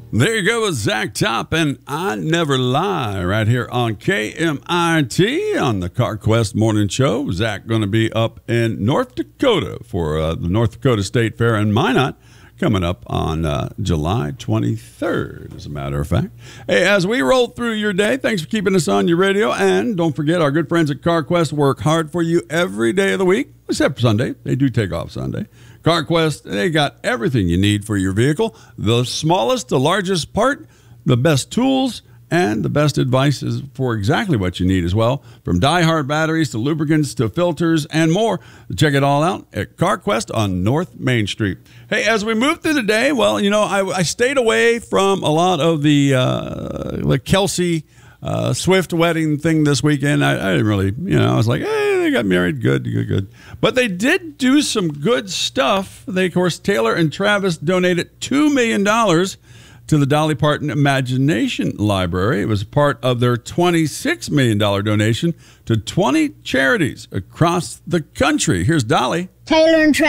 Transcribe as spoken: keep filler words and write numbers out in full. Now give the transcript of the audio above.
There you go with Zach Top and I Never Lie right here on K M I T on the CarQuest Morning Show. Zach going to be up in North Dakota for uh, the North Dakota State Fair in Minot coming up on uh, July twenty-third, as a matter of fact. Hey, as we roll through your day, thanks for keeping us on your radio. And don't forget, our good friends at CarQuest work hard for you every day of the week, except for Sunday. They do take off Sunday. CarQuest, they got everything you need for your vehicle. The smallest, the largest part, the best tools, and the best advice is for exactly what you need as well. From die-hard batteries to lubricants to filters and more. Check it all out at CarQuest on North Main Street. Hey, as we move through the day, well, you know, I, I stayed away from a lot of the, uh, the Kelsey uh, Swift wedding thing this weekend. I, I didn't really, you know, I was like, hey, they got married. Good, good, good. But they did do some good stuff. They, of course, Taylor and Travis donated two million dollars to the Dolly Parton Imagination Library. It was part of their twenty-six million dollars donation to twenty charities across the country. Here's Dolly. Taylor and Travis